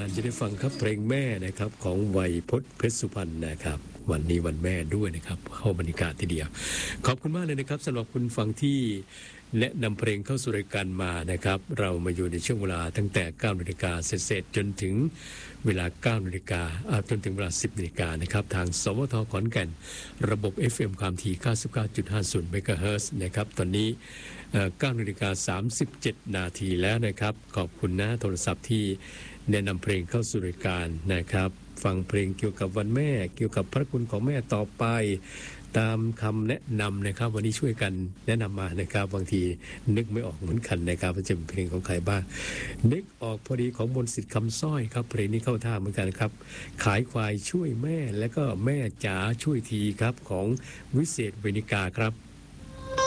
านจะได้ฟังครับเพลงแม่นะครับของไวยพจน์เพชรสุพรรณนะครับวันนี้วันแม่ด้วยนะครับเข้าบรรยากาศทีเดียวขอบคุณมากเลยนะครับสำหรับคุณฟังที่แนะนำเพลงเข้าสู่รายการมานะครับเรามาอยู่ในช่วงเวลาตั้งแต่ 9 นาฬิกาเศษจนถึงเวลา 9 นาฬิกาจนถึงเวลา 10 นาฬิกานะครับทางสวทขอนแก่นระบบ FM ความถี่ 99.50 เมกะเฮิรตซ์นะครับตอนนี้9 นาฬิกา 37 นาทีแล้วนะครับขอบคุณนะโทรศัพท์ที่แนะนำเพลงเข้าสู่รายการนะครับฟังเพลงเกี่ยวกับวันแม่เกี่ยวกับพระคุณของแม่ต่อไปตามคำแนะนำนะครับวันนี้ช่วยกันแนะนำมานะครับบางทีนึกไม่ออกเหมือนกันนะครับว่าจะเป็นเพลงของใครบ้างนึกออกพอดีของมนต์สิทธิ์คำสร้อยครับเพลงนี้เข้าท่าเหมือนกันครับขายควายช่วยแม่และก็แม่จ๋าช่วยทีครับของวิเศษเวนิกาครับ